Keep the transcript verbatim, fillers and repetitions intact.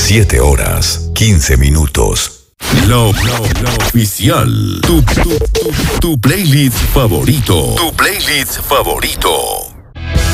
siete horas, quince minutos. Lo, lo, lo oficial. Tu, tu, tu, tu playlist favorito. Tu playlist favorito.